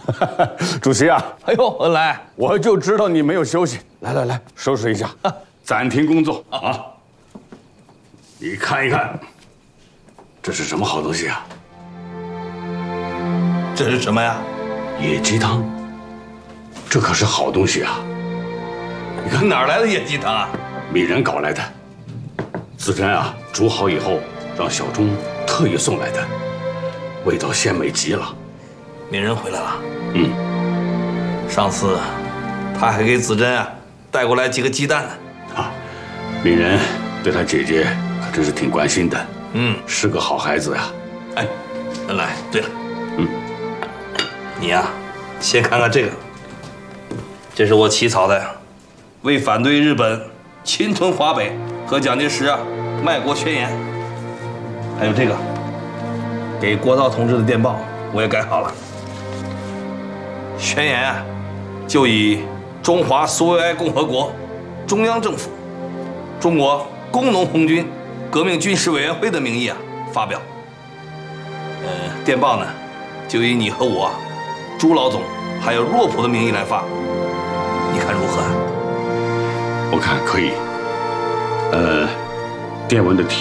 主席啊， 哎呦，恩来， 我就知道你没有休息。来，收拾一下，暂停工作啊！你看一看，这是什么好东西啊？ 这是什么呀？ 野鸡汤，这可是好东西啊！ 你看哪儿来的野鸡汤啊？ 米人搞来的，子珍啊，煮好以后让小钟特意送来的，味道鲜美极了。 敏人回来了。 嗯， 上次他还给子珍啊带过来几个鸡蛋呢。 啊，米人对他姐姐可真是挺关心的。 嗯， 是个好孩子呀。 哎，恩来，对了，你呀，先看看这个，这是我起草的，为反对日本侵吞华北和蒋介石啊卖国宣言。还有这个，给国焘同志的电报我也改好了。宣言啊，就以中华苏维埃共和国中央政府、中国工农红军革命军事委员会的名义啊发表。电报呢，就以你和我、朱老总还有洛普的名义来发，你看如何啊？ 我看可以。电文的题